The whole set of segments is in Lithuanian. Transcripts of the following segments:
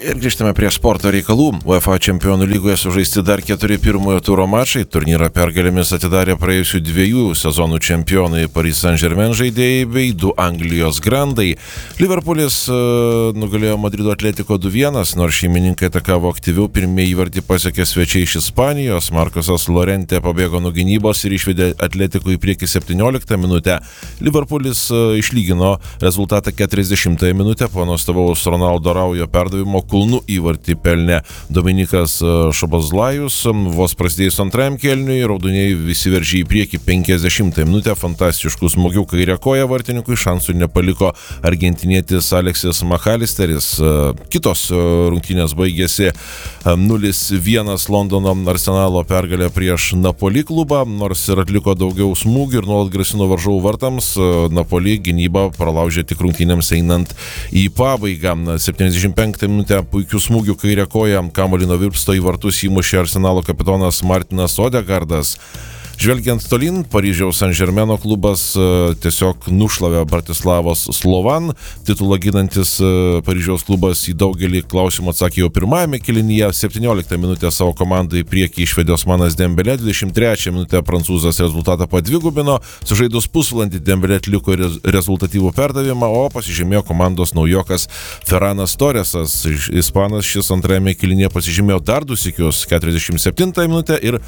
Ir grįžtame prie sporto reikalų. UEFA Čempionų lygoje sužaisti dar 4 pirmojo turo mačai. Turnyrą pergalėmis atidarė praėjusių 2 sezonų čempionai Paris Saint-Germain žaidėjai bei 2 Anglijos grandai. Liverpoolis nugalėjo Madrido Atletico 2-1, nors šeimininkai atakavo aktyviau, pirmieji įvartį pasiekė svečiai iš Ispanijos. Marcosas Llorente pabėgo nuo gynybos ir išvedė Atletico į priekį 17 minutę. Liverpoolis išlygino rezultatą 40 minutę po nuostabaus Ronaldo Raujo perdavimo kulnų įvartį pelnė Dominikas Šobozlajus. Vos prasidėjus antrajam kėliniui, raudonieji visi veržė į priekį 50 minutę, fantastiškų smūgių kairę koją vartininkui šansų nepaliko argentinietis Aleksis Makalisteris. Kitos rungtynės baigėsi 0-1 Londono Arsenalo pergalė prieš Napoli klubą, nors ir atliko daugiau smūgių ir nuolat grasino varžovų vartams. Napoli gynybą pralaužė tik rungtynėms einant į pabaigą. 75 minutę puikių smūgių kairę koją kamuolį nuo virpsto į vartus įmušė Arsenalo kapitonas Martinas Odegardas. Žvelgiant tolyn, Paryžiaus Saint-Germaino klubas tiesiog nušlavė Bratislavos Slovan. Titulą ginantis Paryžiaus klubas į daugelį klausimų atsakė jau pirmajame kėlinyje. 17 minutę savo komandai priekį išvedė Osmanas Dembelė, 23 minutę prancūzas rezultatą padvigubino. Sužaidus pusvalandį Dembelė atliko rezultatyvų perdavimą, o pasižymėjo komandos naujokas Ferranas Torresas. Ispanas šis antrajame kėlinyje pasižymėjo dar 2 sykius, 47 minutę ir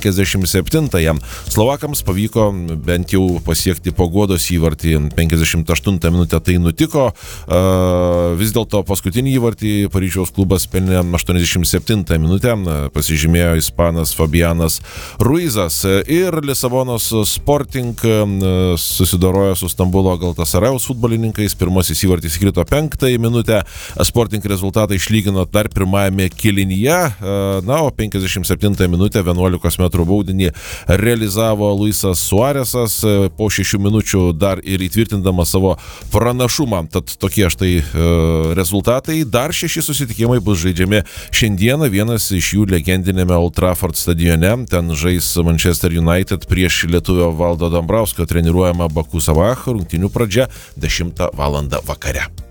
57. Slovakams pavyko bent jau pasiekti paguodos įvartį. 58 minutę tai nutiko. Vis dėlto paskutinį įvartį Paryžiaus klubas pelnė 87 minutę. Pasižymėjo ispanas Fabianas Ruizas. Ir Lisabonos Sporting susidorojo su Stambulo Galtasarajaus futbolininkais. Pirmasis įvartis įkrito 5 minutę. Sporting rezultatą išlygino dar pirmajame kėlinyje. Na, o 57 minutę 11 metrų baudinį realizavo Luisas Suaresas, po 6 minučių dar ir įtvirtindamas savo pranašumą. Tad tokie štai rezultatai. Dar 6 susitikimai bus žaidžiami šiandieną, vienas iš jų legendinėme Old Trafford stadione. Ten žais Manchester United prieš lietuvio Valdo Dambrausko treniruojamą Baku Sabah. Rungtynių pradžia 10 val. Vakare.